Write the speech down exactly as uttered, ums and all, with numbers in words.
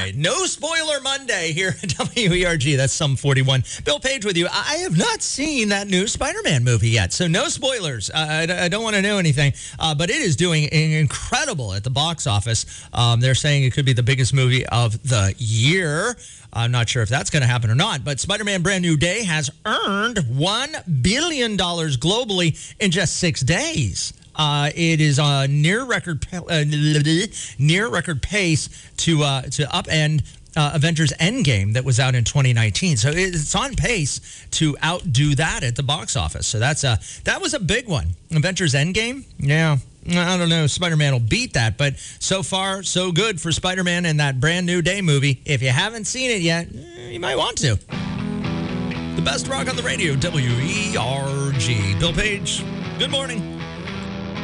right. No spoiler Monday here at W E R G. That's some forty-one. Bill Page with you. I have not seen that new Spider-Man movie yet, so no spoilers. I, I, I don't want to know anything, uh, but it is doing incredible at the box office. Um, they're saying it could be the biggest movie of the year. I'm not sure if that's going to happen or not, but Spider-Man Brand New Day has earned one billion dollars globally in just six days. Uh, it is a near record uh, near record pace to uh, to upend uh, Avengers Endgame that was out in twenty nineteen. So it's on pace to outdo that at the box office. So that's a that was a big one. Avengers Endgame, yeah. I don't know. Spider-Man will beat that, but so far, so good for Spider-Man and that Brand New Day movie. If you haven't seen it yet, you might want to. The best rock on the radio, W E R G. Bill Page, good morning.